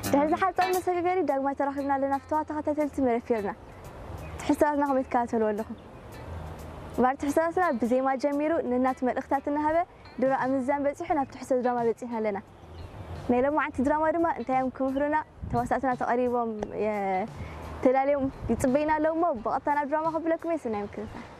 هذا حتى مسكري داق ما تراخبنا لنا فتوى تختلت مرفيرنا تحساسنا هم يتكاتلوا لكم بعد تحساسنا بزي ما جميرو ننات ملختاتنا هبه دورا أمزان بتصيحنا بتحس دراما بتصيحنا لنا نيلو ما عند دراما دما أنت يوم كمفرنا توسعتنا تقريبا تلاليهم يتصبينا لو ما بقطعنا دراما قبلكم يسنا يمكن